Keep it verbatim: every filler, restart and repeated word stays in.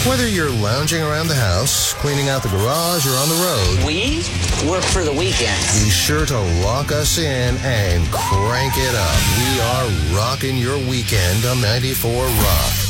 Whether you're lounging around the house, cleaning out the garage, or on the road, we work for the weekend. Be sure to lock us in and crank it up. We are rocking your weekend on ninety-four Rock.